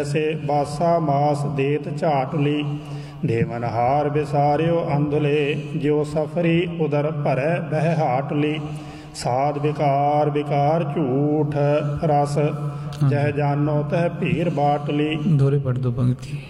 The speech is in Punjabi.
ਐਸੇ ਬਾਸਾ ਮਾਸ ਦੇਤ ਝਾਟਲੀ ਦੇਵਨਹਾਰ ਵਿਸਾਰਿਓ ਅੰਧਲੇ ਜਿਉ ਸਫਰੀ ਉਦਰ ਭਰੈ ਬਹਿ ਹਾਟਲੀ ਸਾਧ ਵਿਕਾਰ ਵਿਕਾਰ ਝੂਠ ਰਸ ਜਹ ਜਾਨੋ ਤਹ ਭੀਰ ਬਾਟਲੀ। ਦੋਰੇ ਪੜ ਦੋ ਪੰਕਤੀ।